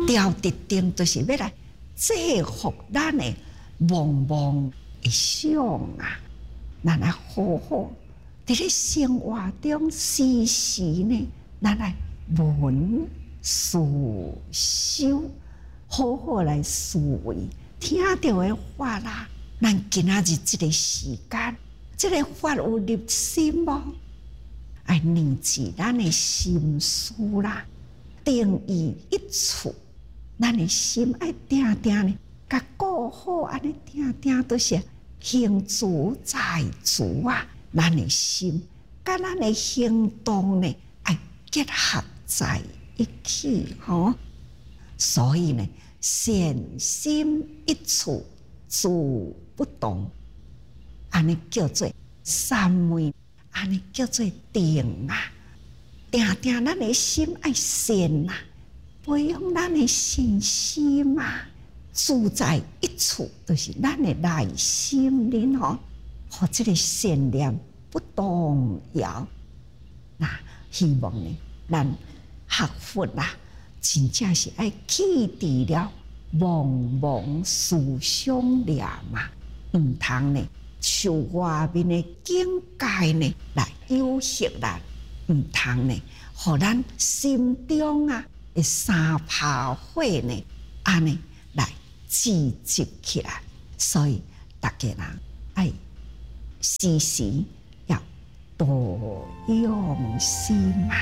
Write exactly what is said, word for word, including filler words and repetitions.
调特定就是要来制服咱的梦梦的想啊，咱来好好伫咧生活中时时呢，咱来闻思修，好好来思维听到的话啦。咱今仔日这个时间，这个法有入心无？爱念住咱的心思啦，定义一处，咱的心爱定定呢，甲顾好安尼定定都是行足在足啊。咱的心甲咱的行动呢，爱结合在一起吼。所以呢，善心一处，足不动，安尼叫做三昧，安尼叫做定啊。定定咱的心爱善啊，培养咱的信心啊，住在一处，就是咱的内心里吼，和这个善念不动摇。那希望呢，咱学佛啦，真正是爱启迪了茫茫思想念嘛，唔通呢受外面的境界呢来诱惑咱，唔通呢，互咱心中啊的三把火呢，安尼来聚集起来。所以大家人爱时时要多用心啊。